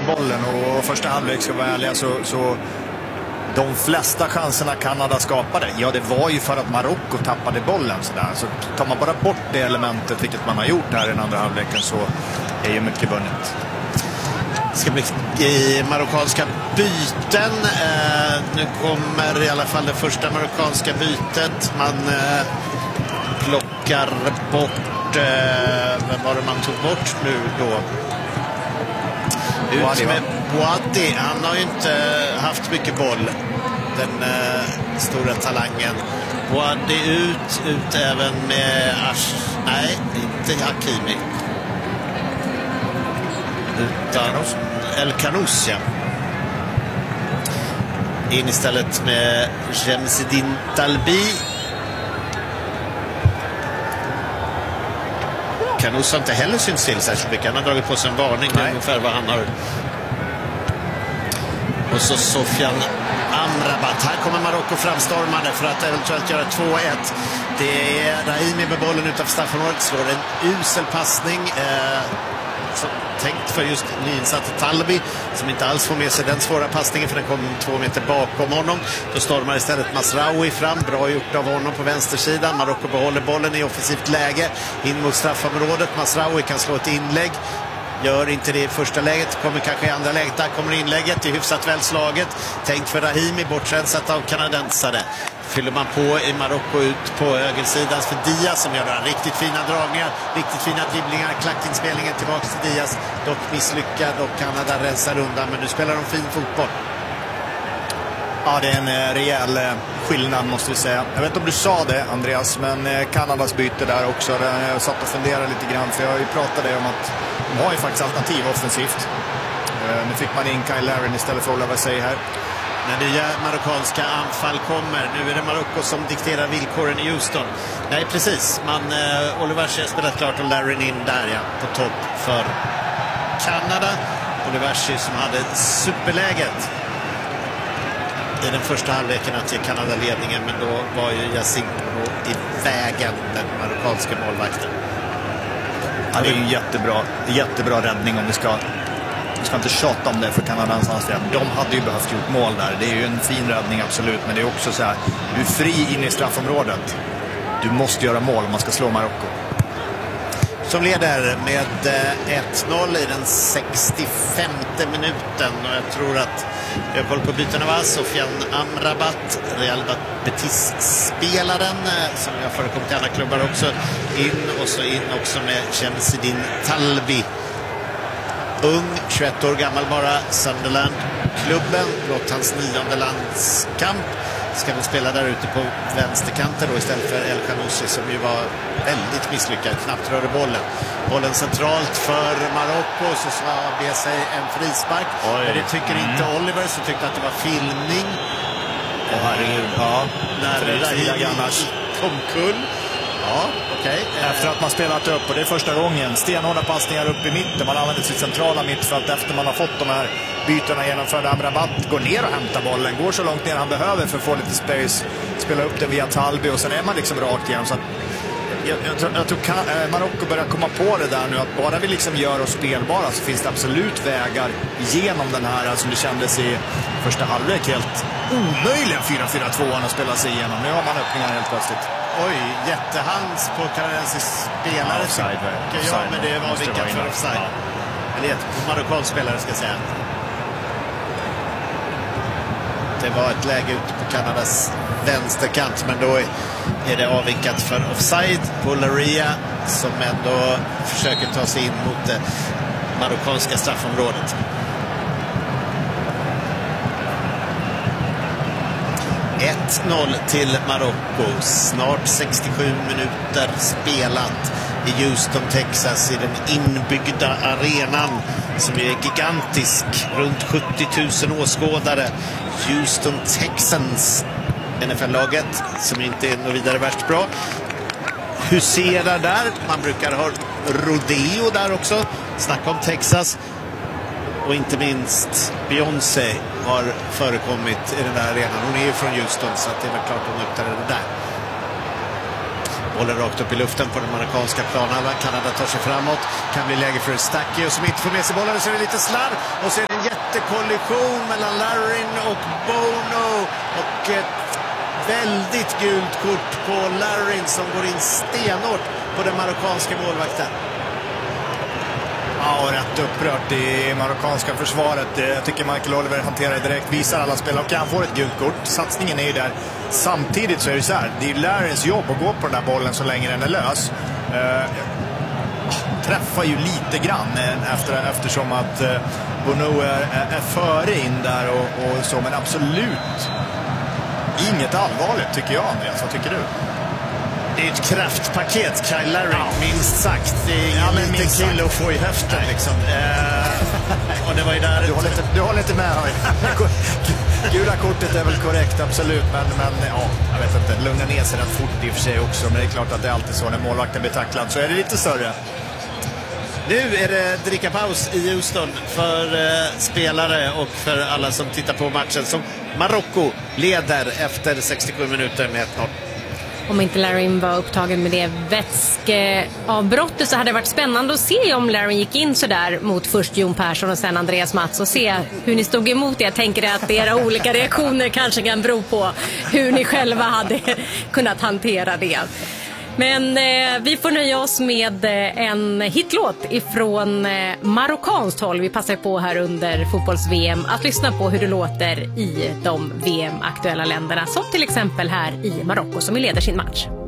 bollen, och första halvlek ska vara ärliga så de flesta chanserna Kanada skapade, ja, det var ju för att Marocko tappade bollen sådär. Så tar man bara bort det elementet, vilket man har gjort här i den andra halvleken, så är ju mycket vunnet. Det ska bli i marockanska byten. Nu kommer i alla fall det första marockanska bytet. Man plockar bort... vem var det man tog bort nu då? Ut med Boadi. Han har ju inte haft mycket boll, den stora talangen. Boadi ut även med nej, inte Hakimi, utan El Khanous, ja. In istället med Jemsedine Talbi. Khanous har inte heller synts till särskilt mycket. Han har dragit på sig en varning, ungefär vad han har. Och så Sofiane Amrabat. Här kommer Marocko framstormande för att eventuellt göra 2-1. Det är Rahimi med bollen utanför straffområdet. Slår en usel passning. Tänkt för just nyinsatte Talbi, som inte alls får med sig den svåra passningen, för den kom 2 meter bakom honom. Då stormar istället Masraoui fram. Bra gjort av honom på vänstersidan. Marocko behåller bollen i offensivt läge in mot straffområdet. Masraoui kan slå ett inlägg. Gör inte det i första läget, kommer kanske i andra läget. Där kommer inlägget, i hyfsat väl slaget. Tänkt för Rahimi, bortrensat av kanadensare. Fyller man på i Marocko ut på högersidan för Diaz, som gör några riktigt fina dragningar, riktigt fina dribblingar, klackinspelningen tillbaka till Diaz. Dock misslyckad, och Kanada rensar undan, men nu spelar de fin fotboll. Ja, det är en rejäl skillnad, måste vi säga. Jag vet inte om du sa det, Andreas, men Kanadas byte där också. Jag satt och funderade lite grann, för jag har ju pratat om att de har ju faktiskt alternativ offensivt. Nu fick man in Kyle Larin istället för Oliver Say här. När nya marockanska anfall kommer. Nu är det Marocko som dikterar villkoren i Houston. Nej, precis. Oliver Say har spelat klart, och Larin in där, ja, på topp för Kanada. Oliver Say som hade superläget i den första halvleken att ge Kanada ledningen, men då var ju Jacinto i vägen, den marockanska målvakten. Ja, det är ju jättebra räddning. Om vi ska inte tjata om det för Kanadans ansträngning. De hade ju behövt gjort mål där. Det är ju en fin räddning, absolut, men det är också så här, du är fri in i straffområdet. Du måste göra mål om man ska slå Marocko. Som leder med 1-0 i den 65:e minuten, och jag tror att jag har koll på byten av Sofiane Amrabat, Real Betis-spelaren, som jag förekommit i andra klubbar också, in också med Jemsedine Talbi. Ung, 21 år gammal bara, Sunderland-klubben, blott hans 9:e landskamp. Ska väl spela där ute på vänsterkanten då, istället för El Khanous, som ju var väldigt misslyckad, knappt rörde bollen. Bollen centralt för Marocko, så ska be sig en frispark. Men det tycker inte Oliver, som tyckte att det var filmning. När Rahimi kom kull. Ja, okej. Efter att man spelat upp, och det är första gången, stenhårda passningar upp i mitten. Man använder sitt centrala mittfält efter man har fått de här bytena genomförda. Amrabat går ner och hämtar bollen, går så långt ner han behöver för att få lite space, spela upp det via Talbi, och sen är man liksom rakt igenom. Så att jag tror Marocko börjar komma på det där nu, att bara vi liksom gör oss spelbara, så finns det absolut vägar genom den här, som det kändes i första halvlek, helt omöjligen 4-4-2 att spela sig igenom. Nu har man öppningar helt plötsligt. Oj, jättehands på kanadensisk spelare. Offside, ja, men det var vilket för offside. Ja. Eller på marockansk spelare, ska jag säga. Det var ett läge ute på Kanadas vänsterkant, men då är det avvinkat för offside på Laria, som ändå försöker ta sig in mot det marockanska straffområdet. 1-0 till Marocko. Snart 67 minuter spelat i Houston, Texas, i den inbyggda arenan som är gigantisk. Runt 70 000 åskådare. Houston Texans, NFL-laget, som inte är något vidare värst bra, huserar där. Man brukar ha rodeo där också. Snacka om Texas. Och inte minst Beyoncé har förekommit i den där arenan. Hon är ju från Houston, så att det är väl klart hon uppträdde där. Bollen rakt upp i luften på den amerikanska planhalvan. Kanada tar sig framåt. Kan bli läge för Stacky, och som inte får med sig bollen, så är det lite slarv. Och så är det en skyttekollision mellan Larin och Bono och ett väldigt gult kort på Larin som går in stenhårt på den marockanska målvakten. Ja, och rätt upprört i marockanska försvaret. Jag tycker Michael Oliver hanterar det direkt, visar alla spelare och han får ett gult kort. Satsningen är ju där. Samtidigt så är det så här, det är Larins jobb att gå på den där bollen så länge den är lös. Träffar ju lite grann eftersom att Bono är före in där och så, men absolut inget allvarligt tycker jag, Andreas. Vad tycker du? Det är ett kraftpaket, Kyle Larin, minst sagt. Det är ingen liten kille att få i höften liksom. Och det var ju där... Du håller inte med. Gula kortet är väl korrekt, absolut. Men ja, jag vet inte. Lugna ner sig rätt fort i och för sig också. Men det är klart att det är alltid så när målvakten blir tacklad. Så är det lite större. Nu är det drickapaus i Houston för spelare och för alla som tittar på matchen. Som Marocko leder efter 67 minuter med 1-0. Om inte Larin var upptagen med det vätskeavbrottet så hade det varit spännande att se om Larin gick in så där mot först Jon Persson och sen Andreas Mats och se hur ni stod emot det. Jag tänker att era olika reaktioner kanske kan bero på hur ni själva hade kunnat hantera det. Men vi får nöja oss med en hitlåt ifrån marockanskt håll. Vi passar på här under fotbolls-VM att lyssna på hur det låter i de VM-aktuella länderna. Som till exempel här i Marocko som vi leder sin match.